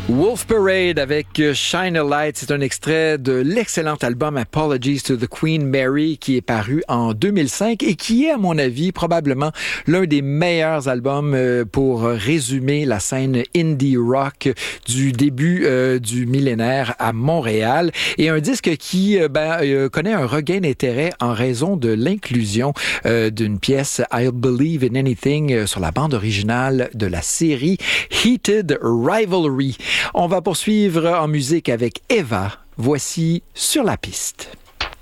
Wolf Parade avec Shine a Light, c'est un extrait de l'excellent album Apologies to the Queen Mary qui est paru en 2005 et qui est, à mon avis, probablement l'un des meilleurs albums pour résumer la scène indie rock du début du millénaire à Montréal. Et un disque qui connaît un regain d'intérêt en raison de l'inclusion d'une pièce I Believe in Anything sur la bande originale de la série Heated Rivalry. On va poursuivre en musique avec Eva. Voici Sur la piste.